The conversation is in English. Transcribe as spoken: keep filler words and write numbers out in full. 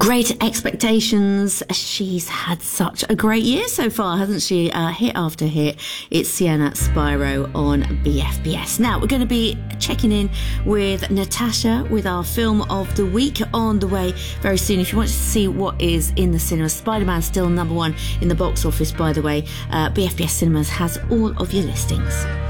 Great Expectations. She's had such a great year so far, hasn't she? Uh, hit after hit. It's Sienna Spyro on B F B S. Now, we're going to be checking in with Natasha with our film of the week on the way very soon. If you want to see what is in the cinema, Spider-Man still number one in the box office, by the way. Uh, B F B S Cinemas has all of your listings.